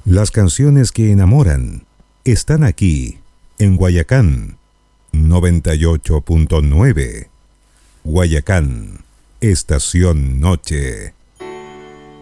Las canciones que enamoran están aquí, en Guayacán 98.9. Guayacán, Estación Noche.